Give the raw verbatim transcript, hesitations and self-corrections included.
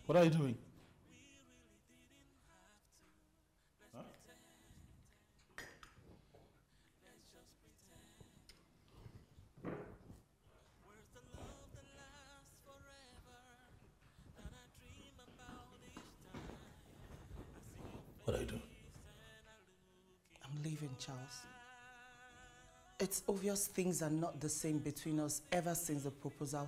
What are you doing? Huh? What are you doing? I'm leaving, Charles. It's obvious things are not the same between us ever since the proposal